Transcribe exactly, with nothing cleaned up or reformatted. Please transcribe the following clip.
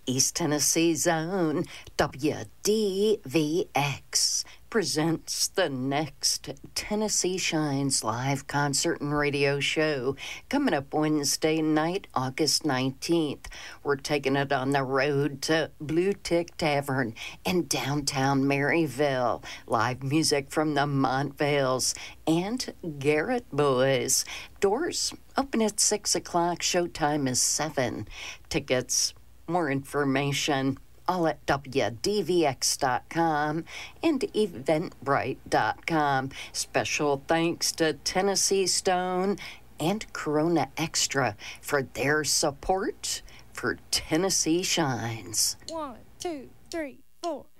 East Tennessee's own W D V X presents the next Tennessee Shines live concert and radio show coming up Wednesday night, August nineteenth. We're taking it on the road to Blue Tick Tavern in downtown Maryville. Live music from the Montvales and Garrett Boys. Doors open at six o'clock. Showtime is seven. Tickets, more information, all at W D V X dot com and eventbrite dot com. Special thanks to Tennessee Stone and Corona Extra for their support for Tennessee Shines. One, two, three, four.